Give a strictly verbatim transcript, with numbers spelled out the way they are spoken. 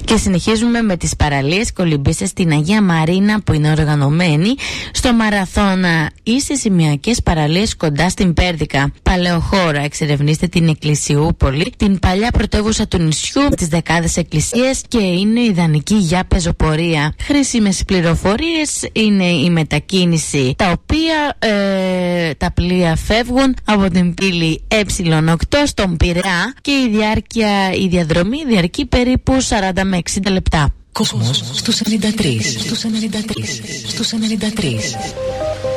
Και συνεχίζουμε με τις παραλίες κολυμπήσες στην Αγία Μαρίνα που είναι οργανωμένη στο Μαραθώνα ή σε σημειακές παραλίες κοντά στην Πέρδικα. Παλαιοχώρα, εξερευνήστε την Εκκλησιούπολη, την παλιά πρωτεύουσα του νησιού, τις δεκάδες εκκλησίες και είναι ιδανική για πεζοπορία. Χρήσιμες πληροφορίες είναι η μετακίνηση, τα οποία ε, τα πλοία φεύγουν από την πύλη Ε οκτώ στον Πειραιά και η διάρκεια, η διαδρομή διαρκεί περίπου σαράντα με εξήντα λεπτά. Κοσμos στους ενενήντα τρία. Στους ενενήντα τρία. Στους ενενήντα τρία.